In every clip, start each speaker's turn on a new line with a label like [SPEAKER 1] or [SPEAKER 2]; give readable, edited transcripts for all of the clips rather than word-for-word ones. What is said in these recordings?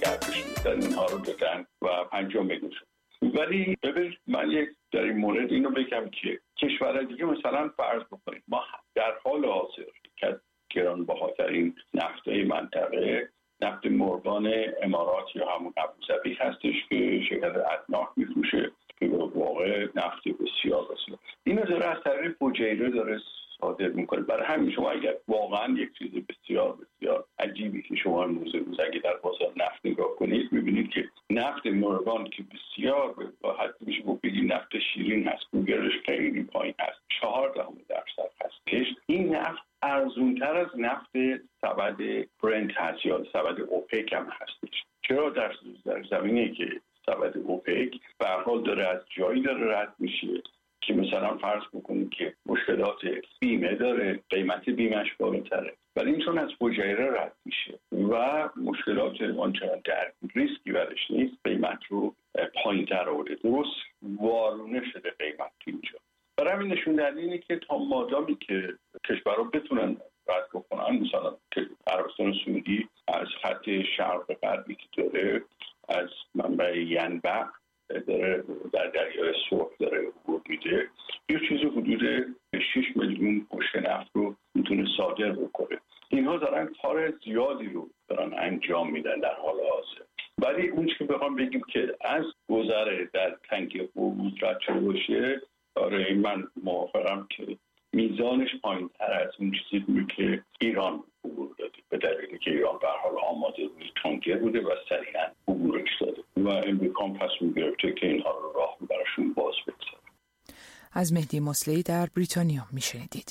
[SPEAKER 1] در اینها رو دادن و انجام می‌شد. ولی ببینید من در این مورد اینو بگم که کشورهای دیگه مثلا فرض بکنید ما در حال حاضر که گرانبهاترین نفت منطقه نفت مرغان امارات یا همون ابوظبی هستش که شرکت ادناک میفروشه که واقع نفت بسیار بسیار اینو داره از طریق فجیره داره صادر میکنه. برای همین شما اگر واقعا یک چیز بسیار بسیار عجیبی که شما روز اگه در بازار نفت نگاه کنید میبینید که نفت مرغان که بسیار با حد میشه بگید نفت شیرین هست، گوگرش خیلی پایین هست، 4% هستش. این نفت ارزونتر از نفت سبد برنت هست یا سبد اوپک هم هستش. چرا؟ در زمینه که سبد اوپک به هر حال داره از جایی داره رد میشه که مثلا فرض بکنید که مشکلات بیمه داره، قیمت بیمهش بالاتره، ولی این چون از فجیره رد میشه و مشکلات آنچنان در ریسکی برش نیست، قیمت رو پایین‌تر آورده. درست وارونه شده قیمت اینجا. برای همین نشون دهنده اینه که تا مادامی که کشورها بتونن رد بکنن، مثلا عربستان سعودی از خط شرق غربی که داره از منبع ینبع داره در دریای سرخ داره عبور میده، یه چیز حدود 6 میلیون بشکه نفت رو میتونه صادر بکنه. اینها دارن کار زیادی رو دارن انجام میدن در حال حاضر. ولی اون چیزی که بخوام بگیم که از گذره در تنگی هرمز رد شده باشه، آره من موافقم که میزانش پایین‌تر از اون چیزی بود که ایران عبور داده، به دلیلی که ایران به هر حال آماده روی تانکر بوده و سریعا عبورش داده و امریکا هم تصمیم گرفته که اینها رو راه براشون باز بگذاره.
[SPEAKER 2] از مهدی مصلحی در بریتانیا میشنیدید.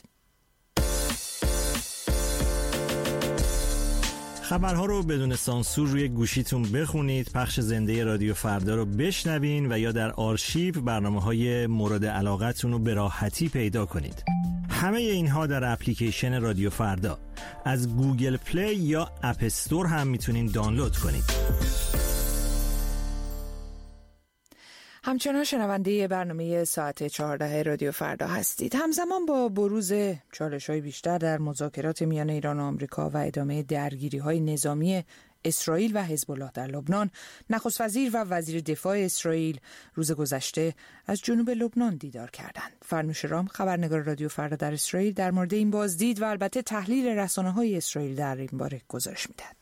[SPEAKER 3] خبرها رو بدون سانسور روی گوشیتون بخونید، پخش زنده رادیو فردا رو بشنوین و یا در آرشیو برنامه‌های مورد علاقتون رو به راحتی پیدا کنید. همه اینها در اپلیکیشن رادیو فردا از گوگل پلی یا اپ استور هم میتونین دانلود کنید.
[SPEAKER 2] همچنان شنونده برنامه ساعت 14 رادیو فردا هستید. همزمان با بروز چالش‌های بیشتر در مذاکرات میان ایران و آمریکا و ادامه درگیری‌های نظامی اسرائیل و حزب الله در لبنان، نخست وزیر و وزیر دفاع اسرائیل روز گذشته از جنوب لبنان دیدار کردند. فرنوش رام، خبرنگار رادیو فردا در اسرائیل، در مورد این بازدید و البته تحلیل رسانه‌های اسرائیل در این باره گزارش می‌دهد.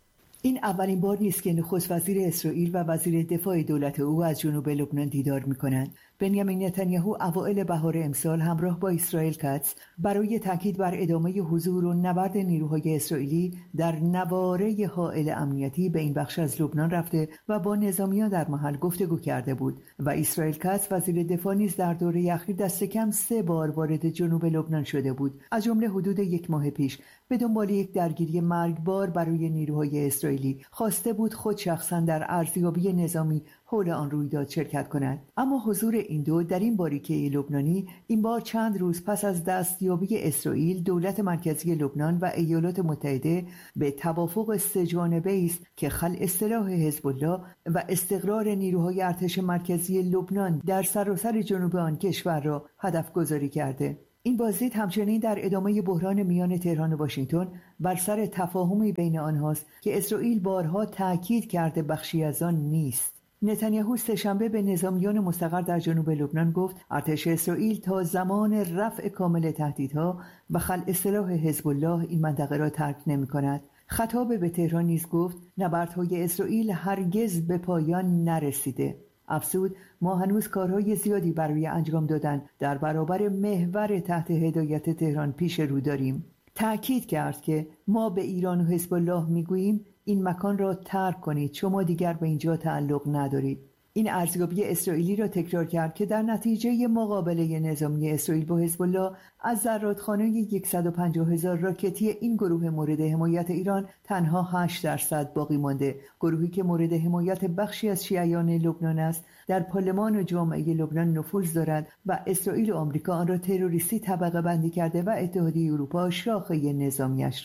[SPEAKER 4] این اولین بار نیست که نخست وزیر اسرائیل و وزیر دفاع دولت او از جنوب لبنان دیدار می‌کنند. بنیامین نتانیاهو اوایل بهار امسال همراه با اسرائیل کاتس برای تاکید بر ادامه حضور و نبرد نیروهای اسرائیلی در نواره حائل امنیتی به این بخش از لبنان رفته و با نظامیان در محل گفتگو کرده بود و اسرائیل کاتس وزیر دفاع نیز در دوره اخیر دست کم 3 بار وارد جنوب لبنان شده بود، از جمله حدود 1 ماه پیش به دنبال یک درگیری مرگبار برای نیروهای اسرائیلی خواسته بود خود شخصا در ارزیابی نظامی حول آن رویداد شرکت کند. اما حضور این دو در این باریکه لبنانی این بار چند روز پس از دستیابی اسرائیل، دولت مرکزی لبنان و ایالات متحده به توافق 3 جانبه است که خلع سلاح حزب الله و استقرار نیروهای ارتش مرکزی لبنان در سراسر جنوب آن کشور را هدف گذاری کرده. این بازدید همچنین در ادامه بحران میان تهران و واشنگتن بر سر تفاهمی بین آنهاست که اسرائیل بارها تأکید کرده بخشی از آن نیست. نتانیاهو سه‌شنبه به نظامیان مستقر در جنوب لبنان گفت ارتش اسرائیل تا زمان رفع کامل تهدیدها و خلع سلاح حزب الله این منطقه را ترک نمی‌کند. خطاب به تهران نیز گفت نبردهای اسرائیل هرگز به پایان نرسیده. افزود ما هنوز کارهای زیادی برای انجام دادن در برابر محور تحت هدایت تهران پیش رو داریم. تأکید کرد که ما به ایران و حزب الله میگوییم این مکان را ترک کنید، شما دیگر به اینجا تعلق ندارید. این ارزیابی اسرائیلی را تکرار کرد که در نتیجه مقابله نظامی اسرائیل با حزب الله از زرادخانه 150,000 راکتی این گروه مورد حمایت ایران تنها 8% باقی مانده. گروهی که مورد حمایت بخشی از شیعیان لبنان است، در پارلمان و جامعه لبنان نفوذ دارد و اسرائیل و آمریکا آن را تروریستی طبقه بندی کرده و اتحادیه اروپا شاخه نظامیش را.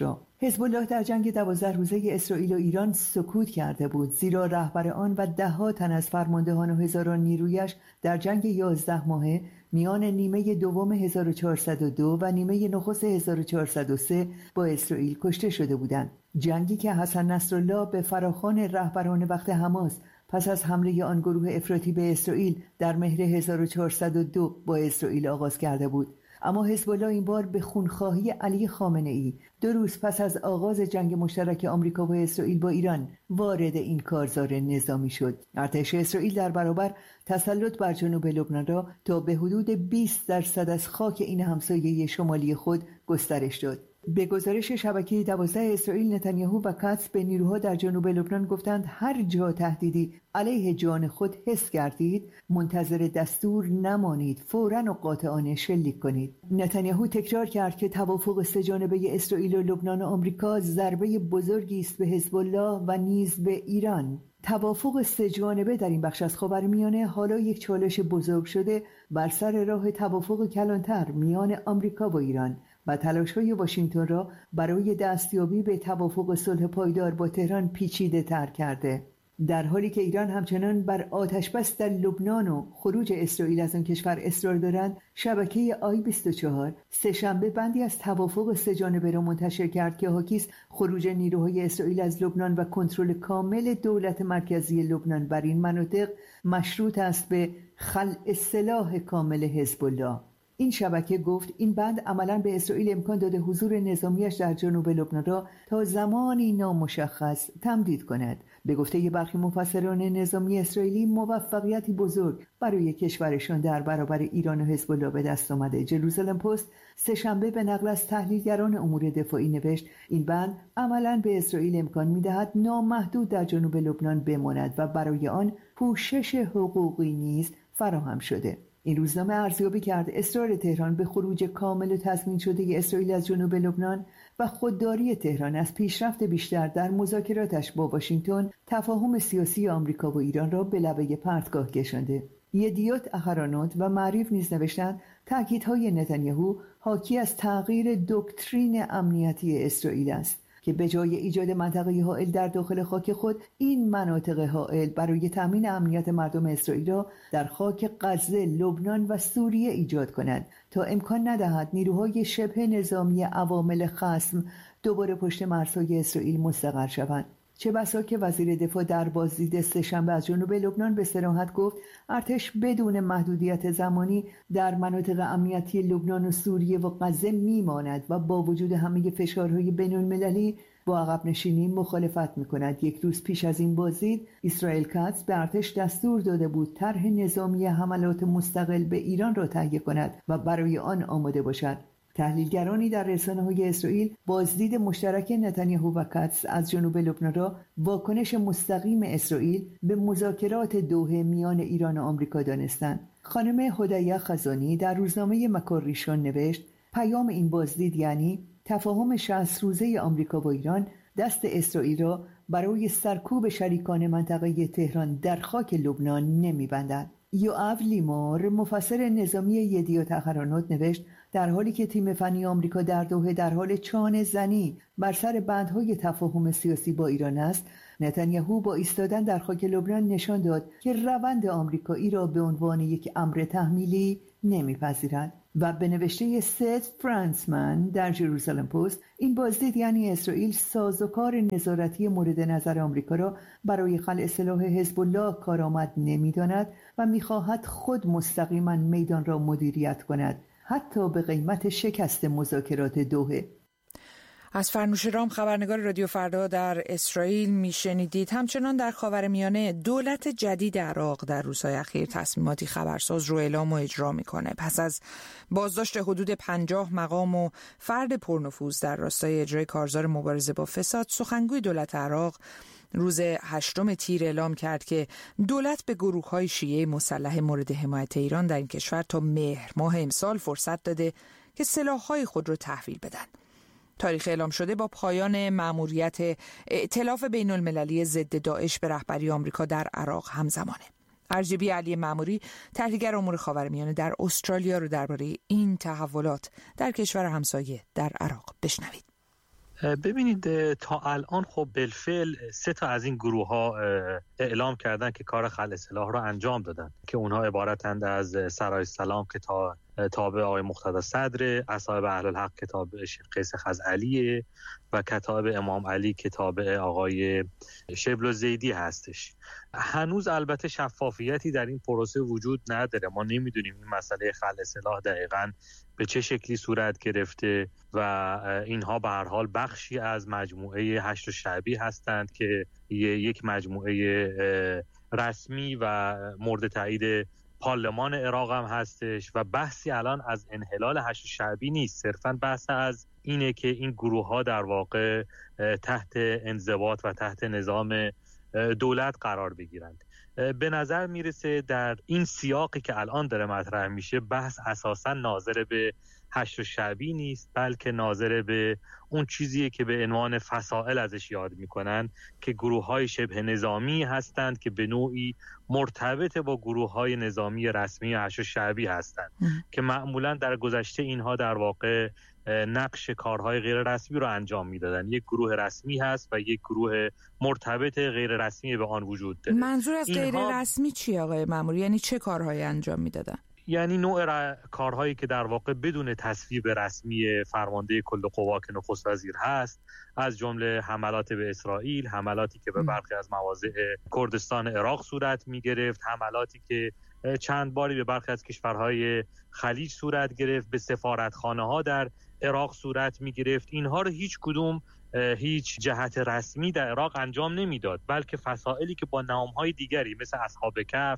[SPEAKER 4] حزب الله در جنگ 12 روزه اسرائیل و ایران سکوت کرده بود، زیرا رهبر آن و ده‌ها تن از فرماندهان و هزاران نیرویش در جنگ 11 ماهه میان نیمه دوم 1402 و نیمه نخست 1403 با اسرائیل کشته شده بودند. جنگی که حسن نصرالله به فراخوان رهبران وقت حماس پس از حمله آن گروه افراطی به اسرائیل در مهر 1402 با اسرائیل آغاز کرده بود. اما حزب الله این بار به خونخواهی علی خامنه‌ای 2 روز پس از آغاز جنگ مشترک آمریکا و اسرائیل با ایران وارد این کارزار نظامی شد. ارتش اسرائیل در برابر تسلط بر جنوب لبنان را تا به حدود 20% از خاک این همسایه شمالی خود گسترش داد. به گزارش شبکه 12 اسرائیل، نتانیاهو و کاتس به نیروها در جنوب لبنان گفتند هر جا تهدیدی علیه جان خود حس کردید منتظر دستور نمانید، فوراً و قاطعانه شلیک کنید. نتانیاهو تکرار کرد که توافق سه‌جانبه اسرائیل و لبنان و آمریکا ضربه بزرگی است به حزب الله و نیز به ایران. توافق سه‌جانبه در این بخش از خاورمیانه حالا یک چالش بزرگ شده بر سر راه توافق کلانتر میان آمریکا و ایران و تلاش‌های واشنگتن را برای دستیابی به توافق صلح پایدار با تهران پیچیده‌تر کرده. در حالی که ایران همچنان بر آتش‌بس در لبنان و خروج اسرائیل از آن کشور اصرار دارند، شبکه آی24 سه‌شنبه بندی از توافق سه‌جانبه را منتشر کرد که حاکی است خروج نیروهای اسرائیل از لبنان و کنترل کامل دولت مرکزی لبنان بر این مناطق مشروط است به خلع سلاح کامل حزب الله. این شبکه گفت این بند عملاً به اسرائیل امکان داده حضور نظامیش در جنوب لبنان را تا زمانی نامشخص تمدید کند. به گفته برخی مفسران نظامی اسرائیلی، موفقیتی بزرگ برای کشورشان در برابر ایران و حزب الله به دست آمده. جروزالم پست سه‌شنبه به نقل از تحلیلگران امور دفاعی نوشت این بند عملاً به اسرائیل امکان می‌دهد نامحدود در جنوب لبنان بماند و برای آن پوشش حقوقی نیز فراهم شده. این روزنامه ارزیابی کرد اصرار تهران به خروج کامل و تضمین شده اسرائیل از جنوب لبنان و خودداری تهران از پیشرفت بیشتر در مذاکراتش با واشنگتن تفاهم سیاسی آمریکا و ایران را به لبه پرتگاه کشانده. یدیوت احرانوت و معریف نیز نوشتند تاکیدهای نتانیاهو حاکی از تغییر دکترین امنیتی اسرائیل است که به جای ایجاد منطقه حائل در داخل خاک خود، این مناطق حائل برای تامین امنیت مردم اسرائیل را در خاک غزه، لبنان و سوریه ایجاد کنند تا امکان ندهد نیروهای شبه نظامی عوامل خصم دوباره پشت مرزهای اسرائیل مستقر شوند. چه بسا که وزیر دفاع در بازدید سه‌شنبه از جنوب لبنان به صراحت گفت ارتش بدون محدودیت زمانی در مناطق امنیتی لبنان و سوریه و غزه میماند و با وجود همه فشارهای بین‌المللی با عقب نشینی مخالفت میکند. 1 روز پیش از این بازدید اسرائیل کاتس به ارتش دستور داده بود طرح نظامی حملات مستقل به ایران را تهیه کند و برای آن آماده باشد. تحلیلگرانی در رسانه‌های اسرائیل بازدید مشترک نتانیاهو و کاتس از جنوب لبنان را واکنش مستقیم اسرائیل به مذاکرات دوحه میان ایران و آمریکا دانستند. خانم هدیه خزانی در روزنامه مکار ریشون نوشت پیام این بازدید یعنی تفاهم 60 روزه آمریکا با ایران دست اسرائیل را برای سرکوب شریکان منطقه تهران در خاک لبنان نمی‌بندد. یوآو لیمور مفسر نظامی یدیوت احرانوت نوشت در حالی که تیم فنی آمریکا در دوحه در حال چانه زنی بر سر بندهای تفاهم سیاسی با ایران است، نتانیاهو با ایستادن در خاک لبنان نشان داد که روند آمریکایی را به عنوان یک امر تحمیلی نمیپذیرد. و به نوشته سeth فرانسمن در جروزالم پست این بازدید یعنی اسرائیل سازوکار نظارتی مورد نظر آمریکا را برای خلع سلاح حزب الله کارآمد نمی‌داند و می‌خواهد خود مستقیما میدان را مدیریت کند، حتی به قیمت شکست مذاکرات دوحه.
[SPEAKER 2] از فرنوش رام، خبرنگار رادیو فردا در اسرائیل میشنیدید. همچنان در خاورمیانه دولت جدید عراق در روزهای اخیر تصمیماتی خبرساز رو اعلام و اجرا میکنه. پس از بازداشت حدود 50 مقام و فرد پرنفوذ در راستای اجرای کارزار مبارزه با فساد، سخنگوی دولت عراق روز 8 تیر اعلام کرد که دولت به گروه‌های شیعه مسلح مورد حمایت ایران در این کشور تا مهر ماه امسال فرصت داده که سلاح‌های خود رو تحویل بدن. تاریخ اعلام شده با پایان مأموریت ائتلاف بین‌المللی ضد داعش به رهبری آمریکا در عراق همزمانه. ارجبی علی مأموری، تحلیلگر امور خاورمیانه در استرالیا، رو درباره این تحولات در کشور همسایه در عراق بشنوید.
[SPEAKER 5] ببینید تا الان خب بالفعل 3 تا از این گروه ها اعلام کردن که کار خلع سلاح را انجام دادن که اونها عبارتند از سرای سلام که تابع آقای مقتدی صدر، اصحاب اهل الحق که تابع شیخ قیس خزعلیه و کتاب امام علی که تابع آقای شبل الزیدی هستش. هنوز البته شفافیتی در این پروسه وجود نداره. ما نمیدونیم این مسئله خلع سلاح دقیقاً به چه شکلی صورت گرفته و اینها به هر حال بخشی از مجموعه هشت شعبی هستند که یک مجموعه رسمی و مورد تایید پارلمان عراق هم هستش و بحثی الان از انحلال هشت شعبی نیست، صرفاً بحث از اینه که این گروه ها در واقع تحت انضباط و تحت نظام دولت قرار بگیرند. به نظر میرسه در این سیاقی که الان داره مطرح میشه بحث اساساً ناظر به هشت شعبی نیست، بلکه ناظر به اون چیزیه که به عنوان فصائل ازش یاد میکنن که گروه‌های شبه نظامی هستند که به نوعی مرتبط با گروه‌های نظامی رسمی هشت شعبی هستند که معمولاً در گذشته اینها در واقع نقش کارهای غیر رسمی رو انجام میدادن. یک گروه رسمی هست و یک گروه مرتبط غیر رسمی به آن وجود داره.
[SPEAKER 2] منظور از غیر رسمی چی آقای مأموری؟ یعنی چه کارهایی انجام میدادن؟
[SPEAKER 5] یعنی نوع کارهایی که در واقع بدون تصویب رسمی فرمانده کل قوا که نخست وزیر هست، از جمله حملات به اسرائیل، حملاتی که به برخی از مواضع کردستان عراق صورت می گرفت، حملاتی که چند باری به برخی از کشورهای خلیج صورت گرفت، به سفارتخانه ها در عراق صورت می گرفت. اینها رو هیچ کدوم هیچ جهت رسمی در عراق انجام نمیداد، بلکه فصائلی که با نامهای دیگری مثل اصحاب کهف،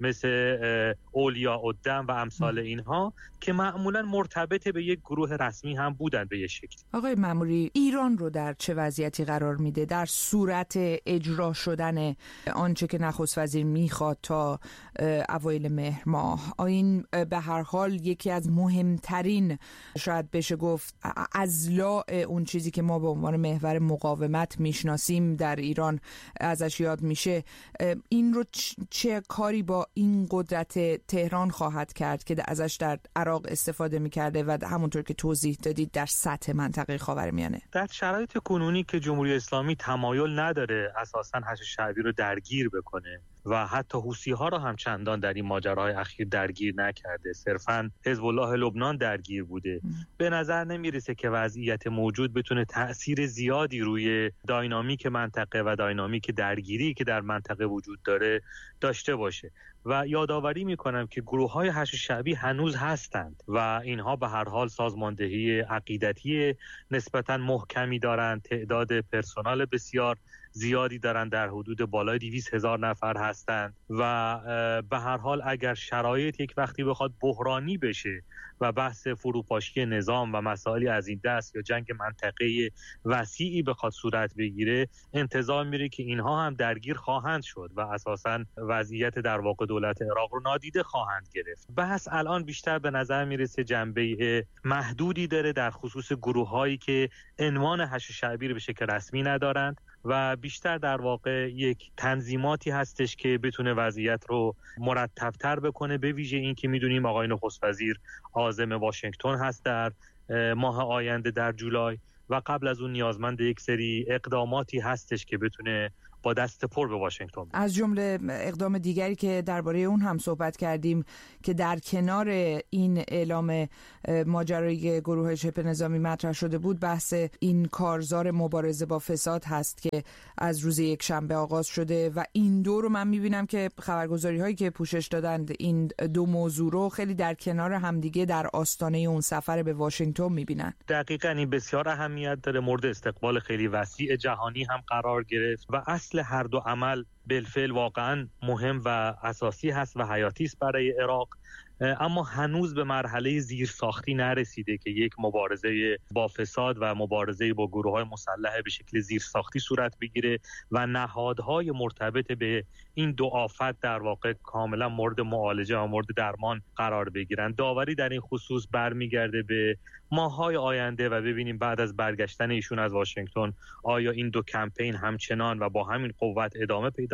[SPEAKER 5] مثل اولیاء الدم و امثال اینها که معمولا مرتبط به یک گروه رسمی هم بودن به یک شکل.
[SPEAKER 2] آقای مأموری، ایران رو در چه وضعیتی قرار میده در صورت اجرا شدن آنچه که نخست وزیر میخواد تا اوایل مهر ماه؟ این به هر حال یکی از مهمترین، شاید بشه گفت اضلاع اون چیزی که ما به عنوان محور مقاومت میشناسیم در ایران ازش یاد میشه. این رو چه کاری با این قدرت تهران خواهد کرد که ازش در عراق استفاده میکرده و همونطور که توضیح دادید در سطح منطقه خاورمیانه؟
[SPEAKER 5] در شرایط کنونی که جمهوری اسلامی تمایل نداره اساساً هشت شعبی رو درگیر بکنه و حتی حوثی ها رو هم چندان در این ماجراهای اخیر درگیر نکرده، صرفاً حزب الله لبنان درگیر بوده، به نظر نمیرسه که وضعیت موجود بتونه تأثیر زیادی روی داینامیک منطقه و داینامیک درگیری که در منطقه وجود داره داشته باشه. و یادآوری میکنم که گروه‌های هشت شعبی هنوز هستند و اینها به هر حال سازماندهی عقیدتی نسبتاً محکمی دارند، تعداد پرسنل بسیار زیادی دارن، در حدود بالای 200,000 نفر هستند و به هر حال اگر شرایط یک وقتی بخواد بحرانی بشه و بحث فروپاشی نظام و مسائلی از این دست یا جنگ منطقه‌ای وسیعی بخواد صورت بگیره، انتظار میره که اینها هم درگیر خواهند شد و اساساً وضعیت در واقع دولت عراق رو نادیده خواهند گرفت. بحث الان بیشتر به نظر میرسه جنبه محدودی داره در خصوص گروه‌هایی که عنوان هشت شعبی رو به شکل رسمی ندارند و بیشتر در واقع یک تنظیماتی هستش که بتونه وضعیت رو مرتب‌تر بکنه، به ویژه این که میدونیم آقای نخست وزیر عازم واشنگتن هست در ماه آینده در جولای و قبل از اون نیازمند یک سری اقداماتی هستش که بتونه با دست پر به واشنگتن.
[SPEAKER 2] از جمله اقدام دیگری که درباره اون هم صحبت کردیم که در کنار این اعلام ماجرای گروه شبه نظامی مطرح شده بود، بحث این کارزار مبارزه با فساد هست که از روز یک شنبه آغاز شده و این دو رو من میبینم که خبرگزاری هایی که پوشش دادند این دو موضوع رو خیلی در کنار همدیگه در آستانه اون سفر به واشنگتن میبینن.
[SPEAKER 5] دقیقاً این بسیار اهمیت داره، مورد استقبال خیلی وسیع جهانی هم قرار گرفت و اصل هر دو عمل بالفعل واقعا مهم و اساسی هست و حیاتی است برای عراق، اما هنوز به مرحله زیرساختی نرسیده که یک مبارزه با فساد و مبارزه با گروه‌های مسلح به شکل زیرساختی صورت بگیره و نهادهای مرتبط به این دو آفت در واقع کاملا مورد معالجه و مورد درمان قرار بگیرن. داوری در این خصوص برمیگرده به ماه‌های آینده و ببینیم بعد از برگشتن ایشون از واشنگتن آیا این دو کمپین همچنان و با همین قوت ادامه پیدا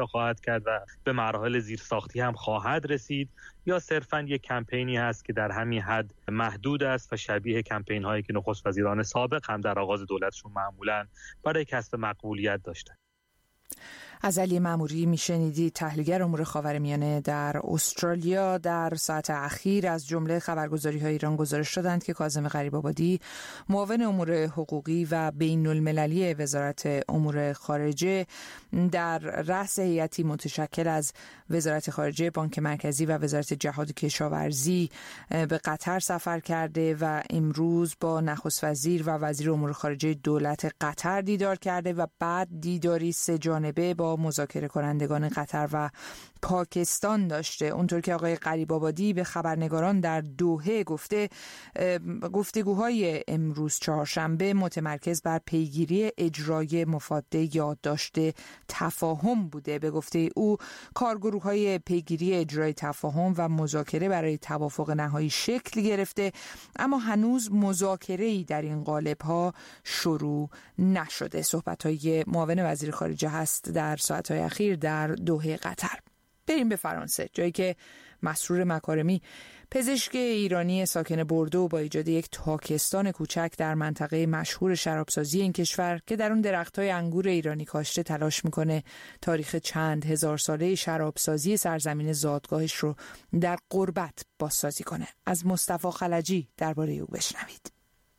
[SPEAKER 5] پیدا خواهد کرد و به مراحل زیرساختی هم خواهد رسید، یا صرفاً یک کمپینی هست که در همین حد محدود است و شبیه کمپین هایی که نخست وزیران سابق هم در آغاز دولتشون معمولاً برای کسب مقبولیت داشتند.
[SPEAKER 2] از علی ماموری میشنیدید، تحلیلگر امور خاورمیانه در استرالیا. در ساعت اخیر از جمله خبرگزاری‌های ایران گزارش دادند که کاظم غریب‌آبادی، معاون امور حقوقی و بین المللی وزارت امور خارجه، در رأس هیئتی متشکل از وزارت خارجه، بانک مرکزی و وزارت جهاد کشاورزی به قطر سفر کرده و امروز با نخست وزیر و وزیر امور خارجه دولت قطر دیدار کرده و بعد دیداری 3 جانبه با مذاکره کنندگان قطر و پاکستان داشته. اونطور که آقای غریب‌آبادی به خبرنگاران در دوحه گفته، گفتگوهای امروز چهارشنبه متمرکز بر پیگیری اجرای مفاده یادداشت تفاهم بوده. به گفته او، کارگروه‌های پیگیری اجرای تفاهم و مذاکره برای توافق نهایی شکل گرفته، اما هنوز مذاکره‌ای در این قالب‌ها شروع نشده. صحبت‌های معاون وزیر خارجه هست در ساعت‌های اخیر در دوحه قطر. بریم به فرانسه، جایی که مسرور مکارمی، پزشک ایرانی ساکن بوردو، با ایجاد یک تاکستان کوچک در منطقه مشهور شرابسازی این کشور که در اون درخت‌های انگور ایرانی کاشته، تلاش میکنه تاریخ چند هزار ساله شرابسازی سرزمین زادگاهش رو در غربت بازسازی کنه. از مصطفی خلجی درباره او بشنوید.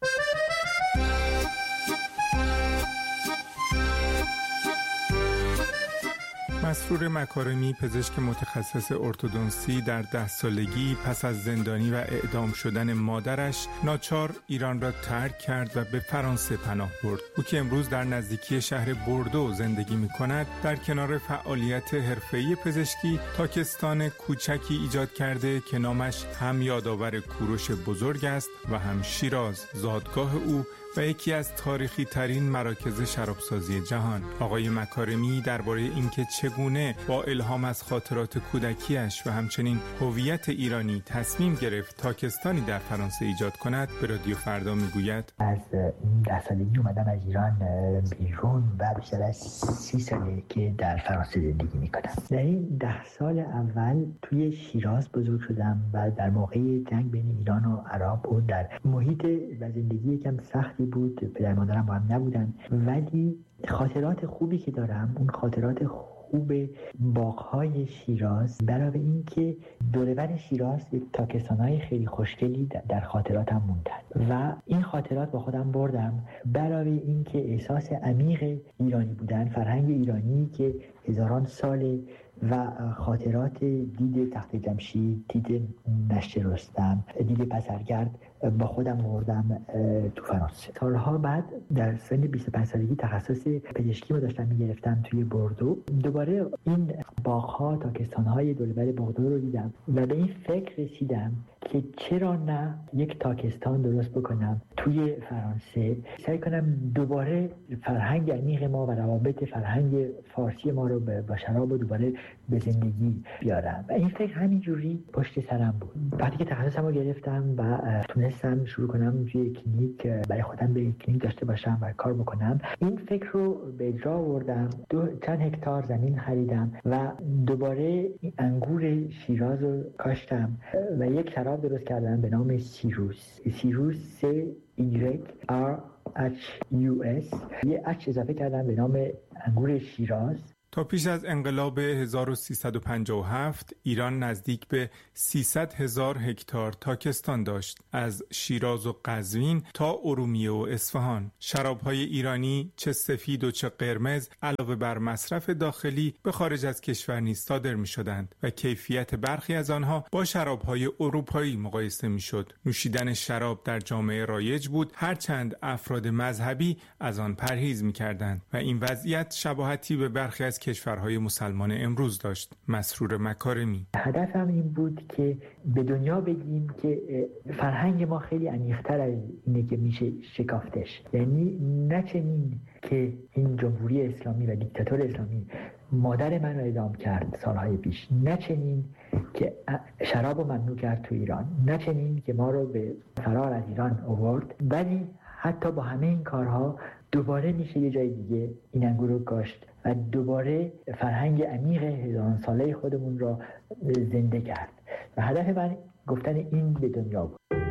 [SPEAKER 6] مسرور مکارمی، پزشک متخصص ارتودنسی، در 10 سالگی پس از زندانی و اعدام شدن مادرش ناچار ایران را ترک کرد و به فرانسه پناه برد. او که امروز در نزدیکی شهر بوردو زندگی می‌کند، در کنار فعالیت حرفه‌ای پزشکی تاکستان کوچکی ایجاد کرده که نامش هم یادآور کوروش بزرگ است و هم شیراز، زادگاه او و یکی از تاریخی ترین مراکز شرابسازی جهان. آقای مکارمی درباره اینکه چگونه با الهام از خاطرات کودکیش و همچنین هویت ایرانی تصمیم گرفت تاکستانی در فرانسه ایجاد کند، به رادیو فردا میگوید:
[SPEAKER 7] از 10 سالگی اومدم از ایران بیرون و بیشتر از 30 ساله که در فرانسه زندگی میکنم. در این 10 سال اول توی شیراز بزرگ شدم و در موقع جنگ بین ایران و عراق و در محیط و زندگی یکم سختی بود. پدر مادرم با هم نبودن، ولی خاطرات خوبی که دارم، اون خاطرات خوب باغ‌های شیراز، علاوه این که دور و بر شیراز یک تاکستان‌های خیلی خوشگلی در خاطراتم موندن و این خاطرات با خودم بردم. علاوه این که احساس عمیق ایرانی بودن، فرهنگ ایرانی که هزاران ساله و خاطرات دید تخت جمشید، دید نشت رستم، دید پسرگرد با خودم آوردم تو فرانسه. سالها بعد در سن 25 سالگی تخصص پزشکی رو داشتم میگرفتم توی بوردو. دوباره این باغ‌ها، تاکستان‌های دور و بر بوردو رو دیدم و به این فکر رسیدم که چرا نه یک تاکستان درست بکنم توی فرانسه، سعی کنم دوباره فرهنگ عمیق ما و روابط فرهنگ فارسی ما رو با شراب و دوباره به زندگی بیارم. و این فکر همینجوری پشت سرم بود. وقتی که تخصصم رو گرفتم و تونستم شروع کنم توی کلینیک برای خودم به کلینیک داشته باشم و کار بکنم، این فکر رو به اجرا آوردم. چند هکتار زمین خریدم و دوباره انگور شیراز رو کاشتم و یک شراب درست کردم به نام سیروس. سیروس CYRHUS، یه اچ اضافه کردم به نام انگور شیراز.
[SPEAKER 6] تا پیش از انقلاب 1357 ایران نزدیک به 300,000 هکتار تاکستان داشت، از شیراز و قزوین تا ارومیه و اصفهان. شراب‌های ایرانی چه سفید و چه قرمز علاوه بر مصرف داخلی به خارج از کشور نیز صادر می‌شدند و کیفیت برخی از آنها با شراب‌های اروپایی مقایسه می‌شد. نوشیدن شراب در جامعه رایج بود، هرچند افراد مذهبی از آن پرهیز می‌کردند و این وضعیت شباهتی به برخی از کشورهای مسلمان امروز داشت. مسرور مکارمی:
[SPEAKER 7] هدفم این بود که به دنیا بگیم که فرهنگ ما خیلی عمیق‌تر از اینه که میشه شکافتش. یعنی نه چنین که این جمهوری اسلامی و دیکتاتور اسلامی مادر من رو اعدام کرد سالهای پیش، نه چنین که شراب رو ممنوع کرد تو ایران، نه چنین که ما رو به فرار از ایران آورد، ولی حتی با همه این کارها دوباره میشه یه جای دیگه این انگور رو کاشت و دوباره فرهنگ عمیق هزاران ساله خودمون را زنده کرد و هدف من گفتن این به دنیا بود.